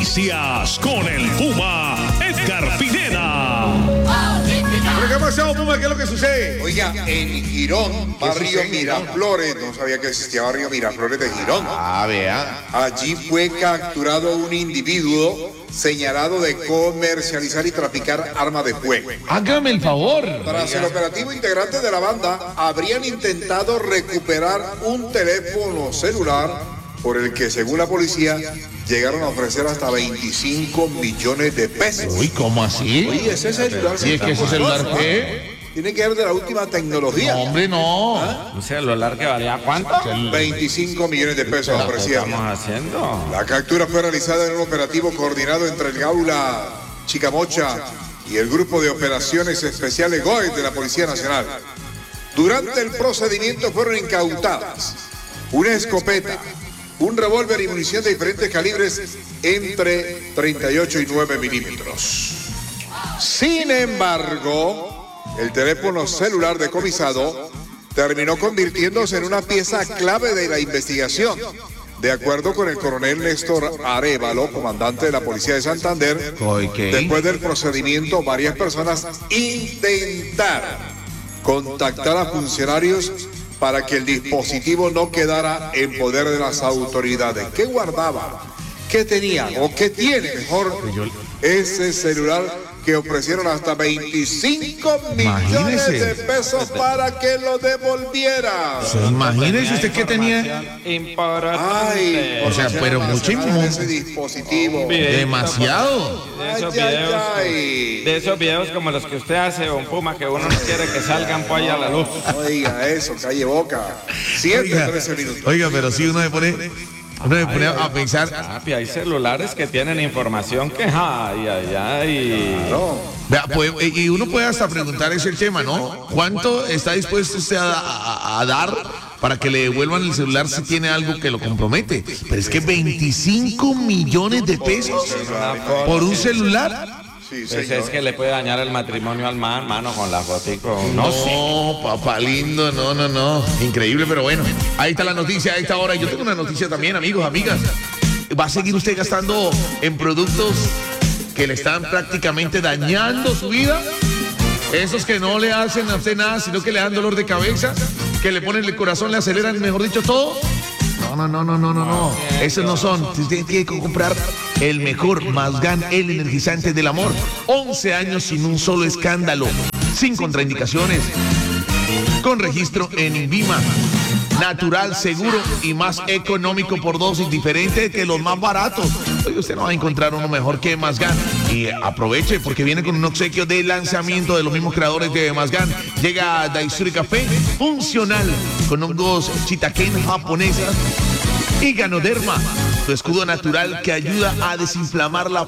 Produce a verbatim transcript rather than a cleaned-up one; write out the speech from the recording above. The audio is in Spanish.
Noticias con el Puma Edgar Pineda. ¿Pero qué ha pasado, Puma? ¿Qué es lo que sucede? Oiga, en Girón, barrio Miraflores, no sabía que existía barrio Miraflores de Girón. Ah, vea. Allí fue capturado un individuo señalado de comercializar y traficar armas de fuego. Hágame el favor. Tras el operativo, integrantes de la banda habrían intentado recuperar un teléfono celular por el que, según la policía, llegaron a ofrecer hasta veinticinco millones de pesos. Uy, ¿cómo así? Oye, ese celular... ¿Y es que ese celular qué? Tiene que ver de la última tecnología. No, hombre, no. ¿Ah? ¿Un celular que valía cuánto? veinticinco millones de pesos ¿Qué ofrecían. estamos haciendo? La captura fue realizada en un operativo coordinado entre el Gaula Chicamocha y el Grupo de Operaciones Especiales G O E de la Policía Nacional. Durante el procedimiento fueron incautadas una escopeta, un revólver y munición de diferentes calibres entre treinta y ocho y nueve milímetros. Sin embargo, el teléfono celular decomisado terminó convirtiéndose en una pieza clave de la investigación. De acuerdo con el coronel Néstor Arévalo, comandante de la Policía de Santander, Okay. después del procedimiento, varias personas intentaron contactar a funcionarios para que el dispositivo no quedara en poder de las autoridades. ¿Qué guardaba? ¿Qué tenía? ¿O qué tiene, mejor, ese celular que ofrecieron hasta veinticinco millones Imagínese. de pesos para que lo devolviera? Imagínese usted que tenía. Importante. O sea, pero mucho muchísimo ese dispositivo. Demasiado. De esos, Ay, ay, videos, ay. de esos videos como los que usted hace, don Puma, que uno no quiere que salgan pues allá a la luz. Oiga eso, calle boca. siete, Oiga, trece minutos. oiga, pero si uno se pone, uno se pone a pensar. Papi, hay celulares que tienen información que, ay, ay, ay. No. Vea, pues, y uno puede hasta preguntar ese tema, ¿no? ¿Cuánto está dispuesto usted a, a- a dar para que le devuelvan el celular si tiene algo que lo compromete? Pero es que veinticinco millones de pesos por un celular. Sí, Pues señor. es que le puede dañar el matrimonio al man, mano, con la fotico. No, sé. No, papá lindo, no, no, no. Increíble, pero bueno. Ahí está la noticia a esta hora. Yo tengo una noticia también, amigos, amigas. ¿Va a seguir usted gastando en productos que le están prácticamente dañando su vida? Esos que no le hacen a usted nada, sino que le dan dolor de cabeza, que le ponen el corazón, le aceleran, mejor dicho, todo. No, no, no, no, no, no, no. Esos no son. Usted tiene que comprar el mejor Mazgan, el energizante del amor. once años sin un solo escándalo, sin contraindicaciones, con registro en INVIMA. Natural, seguro y más económico por dosis, diferente que los más baratos. Oye, usted no va a encontrar uno mejor que Mazgan. Y aproveche porque viene con un obsequio de lanzamiento de los mismos creadores de Mazgan. Llega Daisuri Café, funcional, con hongos shiitake japonesas y Ganoderma, tu escudo natural que ayuda a desinflamar la